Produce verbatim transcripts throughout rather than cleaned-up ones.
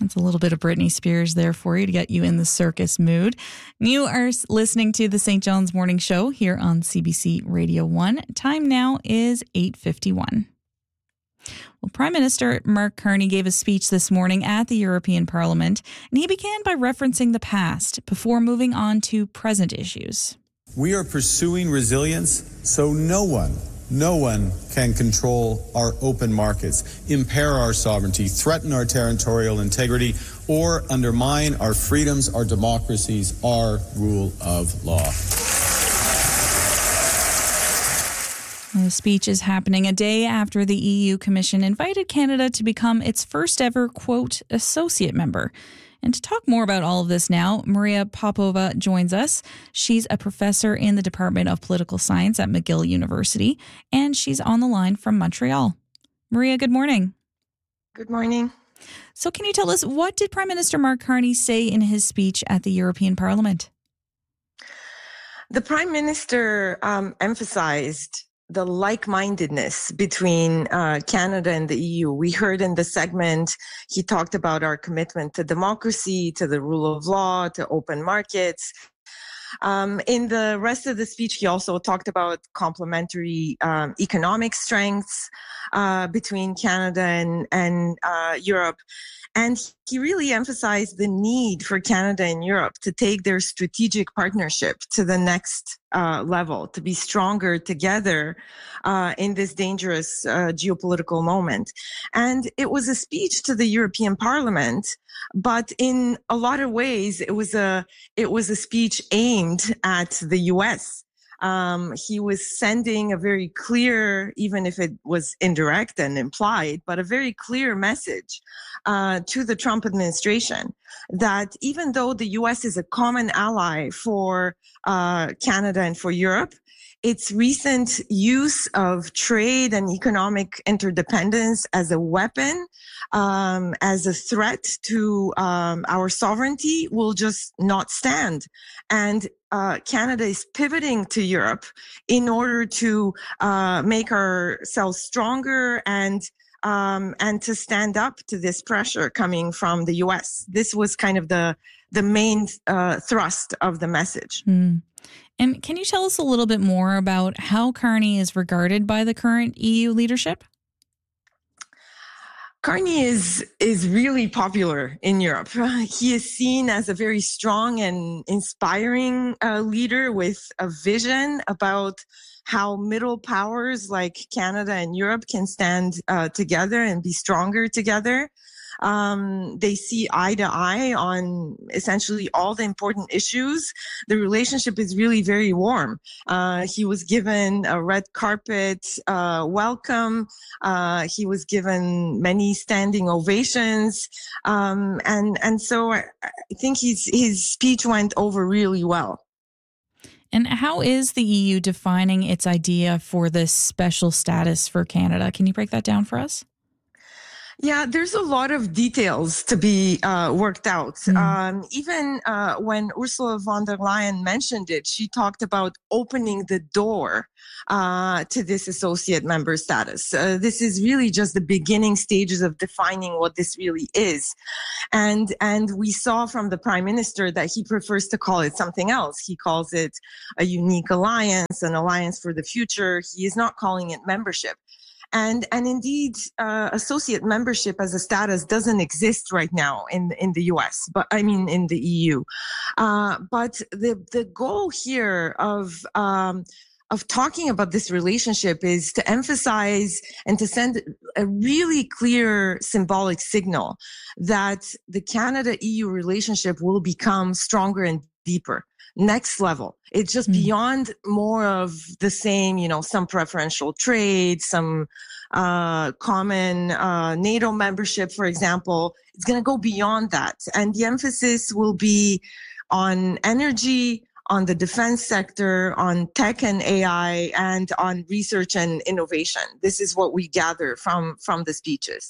That's a little bit of Britney Spears there for you to get you in the circus mood. You are listening to the Saint John's Morning Show here on C B C Radio one. Time now is eight fifty-one. Well, Prime Minister Mark Carney gave a speech this morning at the European Parliament, and he began by referencing the past before moving on to present issues. We are pursuing resilience so no one No one can control our open markets, impair our sovereignty, threaten our territorial integrity, or undermine our freedoms, our democracies, our rule of law. The speech is happening a day after the E U Commission invited Canada to become its first ever, quote, associate member. And to talk more about all of this now, Maria Popova joins us. She's a professor in the Department of Political Science at McGill University, and she's on the line from Montreal. Maria, good morning. Good morning. So can you tell us, what did Prime Minister Mark Carney say in his speech at the European Parliament? The Prime Minister um, emphasized the like-mindedness between uh, Canada and the E U. We heard in the segment, he talked about our commitment to democracy, to the rule of law, to open markets. Um, in the rest of the speech, he also talked about complementary um, economic strengths uh, between Canada and, and uh, Europe. And he really emphasized the need for Canada and Europe to take their strategic partnership to the next uh, level, to be stronger together uh, in this dangerous uh, geopolitical moment. And it was a speech to the European Parliament, but in a lot of ways, it was a it was a speech aimed at the U S. Um, he was sending a very clear, even if it was indirect and implied, but a very clear message uh, to the Trump administration that even though the U S is a common ally for uh, Canada and for Europe, its recent use of trade and economic interdependence as a weapon, um, as a threat to um, our sovereignty will just not stand. And uh, Canada is pivoting to Europe in order to uh, make ourselves stronger and um, and to stand up to this pressure coming from the U S. This was kind of the the main uh, thrust of the message. Mm. And can you tell us a little bit more about how Carney is regarded by the current E U leadership? Carney is is really popular in Europe. He is seen as a very strong and inspiring uh, leader with a vision about how middle powers like Canada and Europe can stand uh, together and be stronger together. Um, they see eye to eye on essentially all the important issues. The relationship is really very warm. Uh, he was given a red carpet uh, welcome. Uh, he was given many standing ovations, um, and and so I, I think his his speech went over really well. And how is the E U defining its idea for this special status for Canada? Can you break that down for us? Yeah, there's a lot of details to be uh, worked out. Mm. Um, even uh, when Ursula von der Leyen mentioned it, she talked about opening the door uh, to this associate member status. Uh, this is really just the beginning stages of defining what this really is. And, and we saw from the Prime Minister that he prefers to call it something else. He calls it a unique alliance, an alliance for the future. He is not calling it membership. And and indeed, uh, associate membership as a status doesn't exist right now in in the U S, but I mean in the E U. Uh, but the the goal here of um, of talking about this relationship is to emphasize and to send a really clear symbolic signal that the Canada-E U relationship will become stronger and deeper. Next level. It's just mm. beyond more of the same, you know, some preferential trade, some uh, common uh, NATO membership, for example. It's going to go beyond that. And the emphasis will be on energy, on the defense sector, on tech and A I, and on research and innovation. This is what we gather from, from the speeches.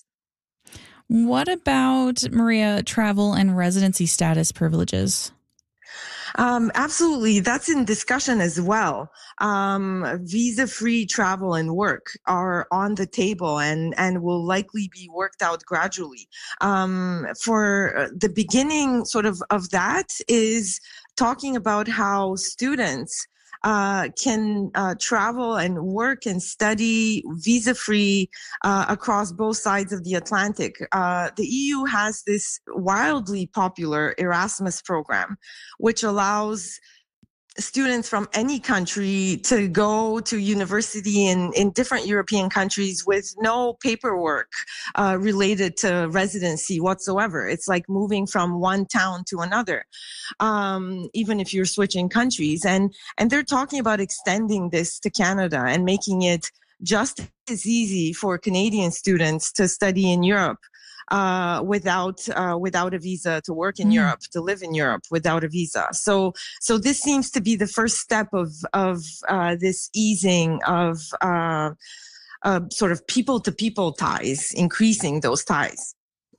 What about, Maria, travel and residency status privileges? Um, absolutely. That's in discussion as well. Um, visa-free travel and work are on the table and, and will likely be worked out gradually. Um, for the beginning sort of, of that is talking about how students Uh, can uh, travel and work and study visa-free uh, across both sides of the Atlantic. Uh, the E U has this wildly popular Erasmus program, which allows students from any country to go to university in, in different European countries with no paperwork uh, related to residency whatsoever. It's like moving from one town to another, um, even if you're switching countries. And, and they're talking about extending this to Canada and making it just as easy for Canadian students to study in Europe uh, without uh, without a visa, to work in mm. Europe, to live in Europe without a visa. So so this seems to be the first step of of uh, this easing of uh, uh, sort of people to people ties, increasing those ties.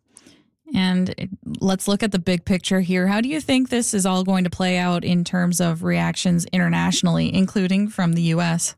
And let's look at the big picture here. How do you think this is all going to play out in terms of reactions internationally, including from the U S?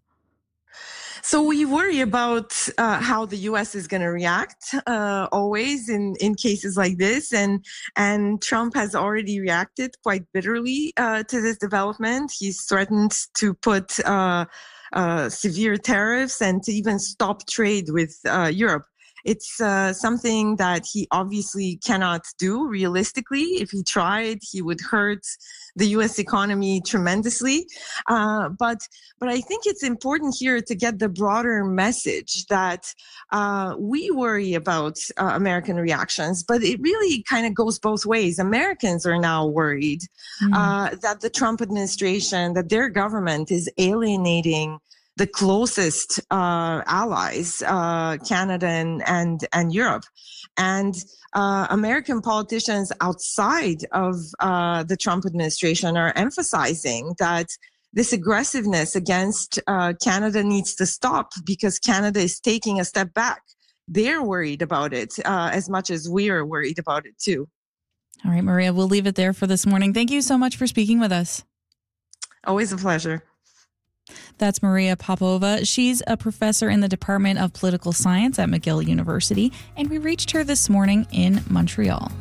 So we worry about uh, how the U S is going to react uh, always in, in cases like this. And and Trump has already reacted quite bitterly uh, to this development. He's threatened to put uh, uh, severe tariffs and to even stop trade with uh, Europe. It's uh, something that he obviously cannot do realistically. If he tried, he would hurt the U S economy tremendously. Uh, but but I think it's important here to get the broader message that uh, we worry about uh, American reactions, but it really kind of goes both ways. Americans are now worried mm. uh, that the Trump administration, that their government is alienating the closest uh, allies, uh, Canada and, and, and Europe. And uh, American politicians outside of uh, the Trump administration are emphasizing that this aggressiveness against uh, Canada needs to stop because Canada is taking a step back. They're worried about it uh, as much as we are worried about it too. All right, Maria, we'll leave it there for this morning. Thank you so much for speaking with us. Always a pleasure. That's Maria Popova. She's a professor in the Department of Political Science at McGill University, and we reached her this morning in Montreal.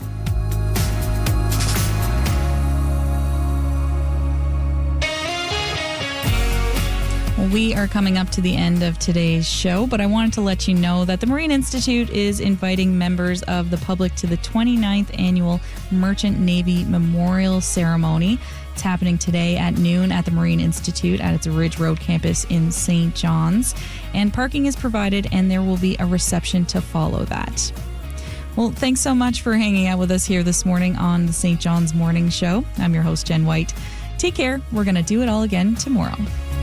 We are coming up to the end of today's show, but I wanted to let you know that the Marine Institute is inviting members of the public to the twenty-ninth Annual Merchant Navy Memorial Ceremony. It's happening today at noon at the Marine Institute at its Ridge Road campus in Saint John's. And parking is provided, and there will be a reception to follow that. Well, thanks so much for hanging out with us here this morning on the Saint John's Morning Show. I'm your host, Jen White. Take care. We're going to do it all again tomorrow.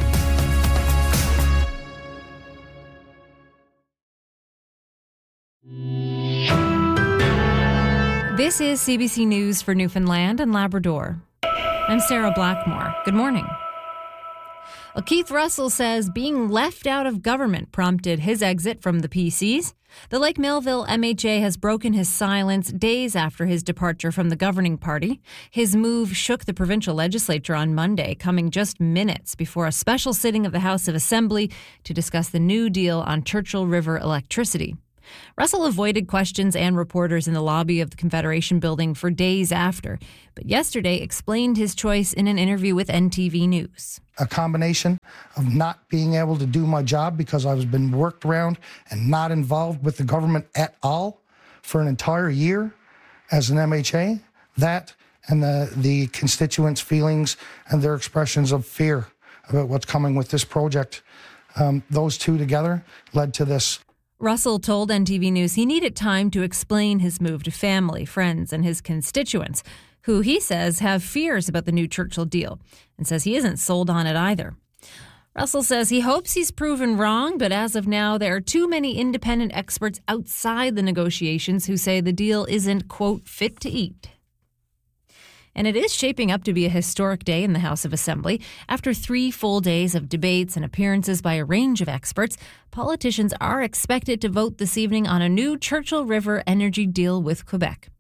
This is C B C News for Newfoundland and Labrador. I'm Sarah Blackmore. Good morning. Well, Keith Russell says being left out of government prompted his exit from the P Cs. The Lake Melville M H A has broken his silence days after his departure from the governing party. His move shook the provincial legislature on Monday, coming just minutes before a special sitting of the House of Assembly to discuss the new deal on Churchill River electricity. Russell avoided questions and reporters in the lobby of the Confederation building for days after, but yesterday explained his choice in an interview with N T V News. A combination of not being able to do my job because I was been worked around and not involved with the government at all for an entire year as an M H A, that and the, the constituents' feelings and their expressions of fear about what's coming with this project. Um, those two together led to this. Russell told N T V News he needed time to explain his move to family, friends, and his constituents, who he says have fears about the new Churchill deal, and says he isn't sold on it either. Russell says he hopes he's proven wrong, but as of now, there are too many independent experts outside the negotiations who say the deal isn't, quote, fit to eat. And it is shaping up to be a historic day in the House of Assembly. After three full days of debates and appearances by a range of experts, politicians are expected to vote this evening on a new Churchill River energy deal with Quebec.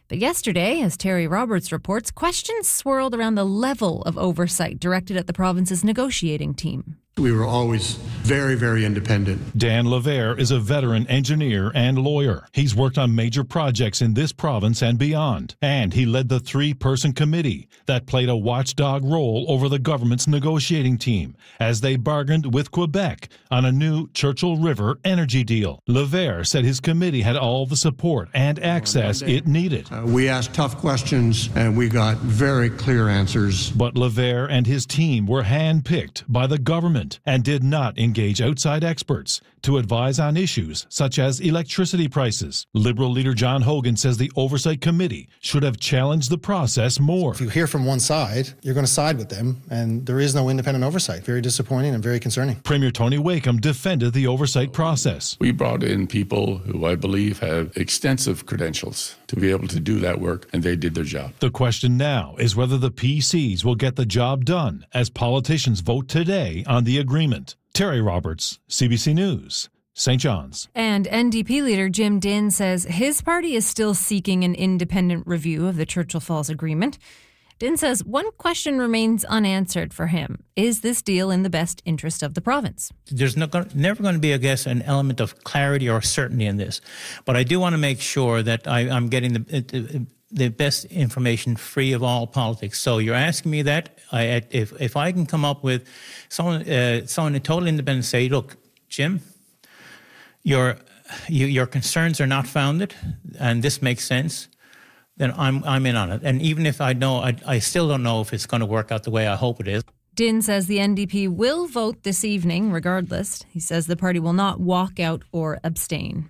But yesterday, as Terry Roberts reports, questions swirled around the level of oversight directed at the province's negotiating team. We were always very, very independent. Dan Levere is a veteran engineer and lawyer. He's worked on major projects in this province and beyond. And he led the three-person committee that played a watchdog role over the government's negotiating team as they bargained with Quebec on a new Churchill River energy deal. Levere said his committee had all the support and access it needed. Uh, we asked tough questions and we got very clear answers. But Levere and his team were handpicked by the government and did not engage outside experts to advise on issues such as electricity prices. Liberal leader John Hogan says the Oversight Committee should have challenged the process more. If you hear from one side, you're going to side with them, and there is no independent oversight. Very disappointing and very concerning. Premier Tony Wakeham defended the oversight process. We brought in people who I believe have extensive credentials to be able to do that work, and they did their job. The question now is whether the P Cs will get the job done as politicians vote today on the agreement. Terry Roberts, C B C News, Saint John's. And N D P leader Jim Dinn says his party is still seeking an independent review of the Churchill Falls Agreement. Dinn says one question remains unanswered for him. Is this deal in the best interest of the province? There's no, never going to be, I guess, an element of clarity or certainty in this. But I do want to make sure that I, I'm getting the, the best information free of all politics. So you're asking me that. I, if if I can come up with someone, uh, someone in total independence, say, look, Jim, your you, your concerns are not founded, and this makes sense, then I'm I'm in on it. And even if I know, I, I still don't know if it's going to work out the way I hope it is. Dinn says the N D P will vote this evening regardless. He says the party will not walk out or abstain.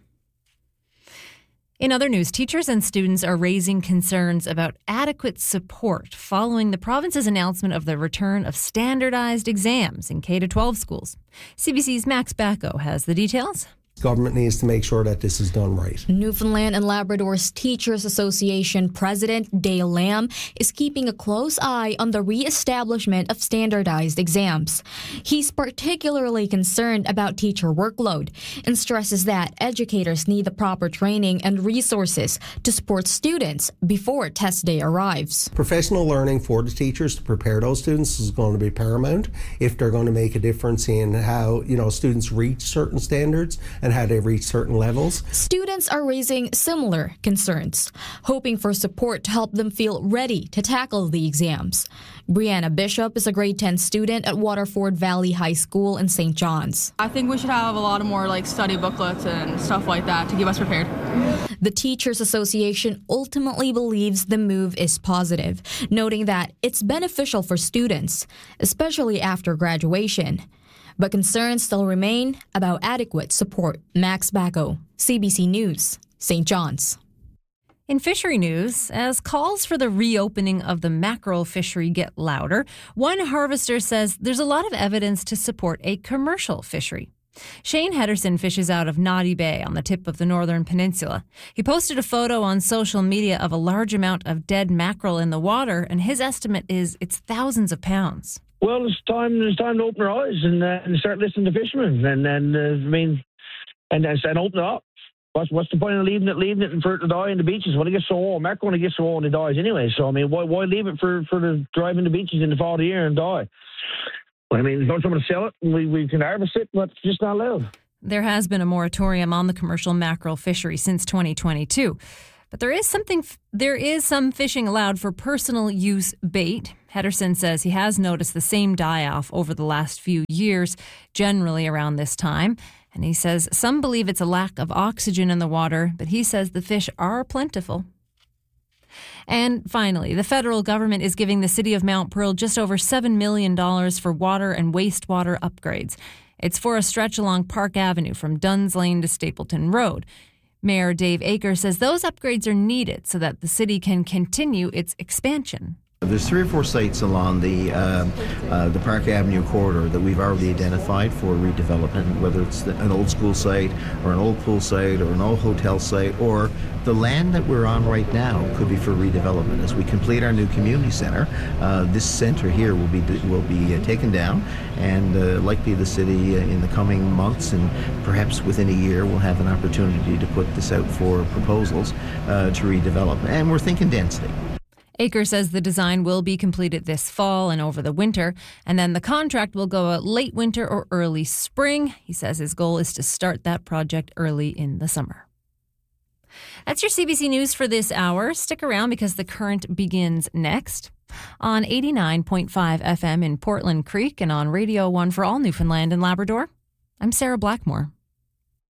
In other news, teachers and students are raising concerns about adequate support following the province's announcement of the return of standardized exams in K through twelve schools. C B C's Max Bacco has the details. Government needs to make sure that this is done right. Newfoundland and Labrador's Teachers Association President Dale Lamb is keeping a close eye on the re-establishment of standardized exams. He's particularly concerned about teacher workload and stresses that educators need the proper training and resources to support students before test day arrives. Professional learning for the teachers to prepare those students is going to be paramount if they're going to make a difference in how, you know, students reach certain standards and how they reach certain levels. Students are raising similar concerns, hoping for support to help them feel ready to tackle the exams. Brianna Bishop is a grade ten student at Waterford Valley High School in Saint John's. I think we should have a lot of more like study booklets and stuff like that to keep us prepared. The Teachers Association ultimately believes the move is positive, noting that it's beneficial for students, especially after graduation. But concerns still remain about adequate support. Max Bacco, C B C News, Saint John's. In fishery news, as calls for the reopening of the mackerel fishery get louder, one harvester says there's a lot of evidence to support a commercial fishery. Shane Henderson fishes out of Naughty Bay on the tip of the Northern Peninsula. He posted a photo on social media of a large amount of dead mackerel in the water, and his estimate is it's thousands of pounds. Well, it's time. It's time to open our eyes and, uh, and start listening to fishermen, and and uh, I mean, and and open it up. What's what's the point of leaving it, leaving it for it to die in the beaches when it gets so old? Mackerel when it gets so old, it dies anyway. So I mean, why why leave it for for the drive in the beaches in the fall of the year and die? I mean, don't someone sell it and we we can harvest it, but it's just not allowed. There has been a moratorium on the commercial mackerel fishery since twenty twenty-two. But there is something. There is some fishing allowed for personal use bait. Henderson says he has noticed the same die-off over the last few years, generally around this time. And he says some believe it's a lack of oxygen in the water, but he says the fish are plentiful. And finally, the federal government is giving the city of Mount Pearl just over seven million dollars for water and wastewater upgrades. It's for a stretch along Park Avenue from Duns Lane to Stapleton Road. Mayor Dave Aker says those upgrades are needed so that the city can continue its expansion. There's three or four sites along the uh, uh, the Park Avenue corridor that we've already identified for redevelopment, whether it's the, an old school site or an old pool site or an old hotel site, or the land that we're on right now could be for redevelopment. As we complete our new community center, uh, this center here will be will be uh, taken down, and uh, likely the city uh, in the coming months and perhaps within a year will have an opportunity to put this out for proposals uh, to redevelop. And we're thinking density. Aker says the design will be completed this fall and over the winter, and then the contract will go out late winter or early spring. He says his goal is to start that project early in the summer. That's your C B C News for this hour. Stick around because the current begins next. On eighty-nine point five F M in Portland Creek and on Radio one for all Newfoundland and Labrador, I'm Sarah Blackmore.